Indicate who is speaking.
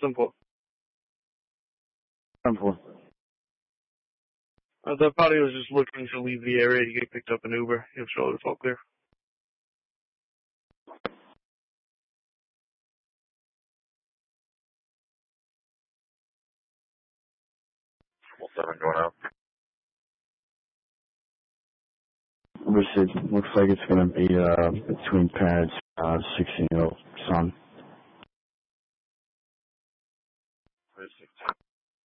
Speaker 1: Simple.
Speaker 2: Simple.
Speaker 1: The party was just looking to leave the area to get picked up an Uber. If so, it's all clear.
Speaker 3: Triple 7 going out.
Speaker 2: Looks like it's going to be between parents, 16-year-old son.